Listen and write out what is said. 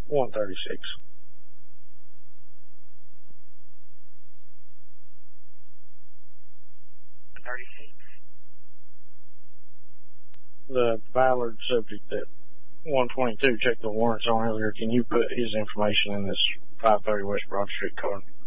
136. The Ballard subject that 122 checked the warrants on earlier, can you put his information in this 530 West Broad Street card?